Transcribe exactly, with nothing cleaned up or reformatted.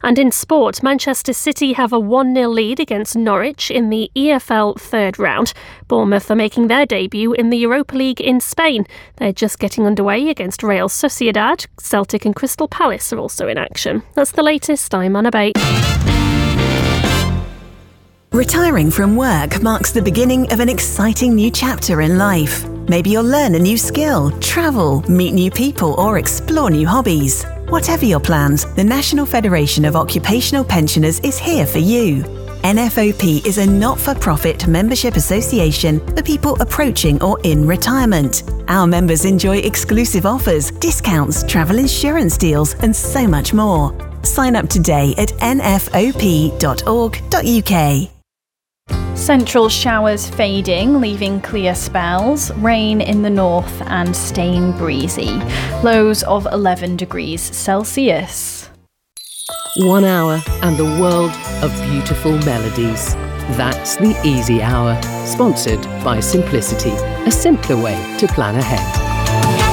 And in sport, Manchester City have a one nil lead against Norwich in the E F L third round. Bournemouth are making their debut in the Europa League in Spain. They're just getting underway against Real Sociedad. Celtic and Crystal Palace are also in action. That's the latest. I'm Anna Bate. Retiring from work marks the beginning of an exciting new chapter in life. Maybe you'll learn a new skill, travel, meet new people, or explore new hobbies. Whatever your plans, the National Federation of Occupational Pensioners is here for you. N F O P is a not-for-profit membership association for people approaching or in retirement. Our members enjoy exclusive offers, discounts, travel insurance deals, and so much more. Sign up today at n f o p dot org dot u k. Central showers fading, leaving clear spells, rain in the north and staying breezy. Lows of eleven degrees Celsius. One hour and the world of beautiful melodies. That's the Easy Hour, sponsored by Simplicity, a simpler way to plan ahead.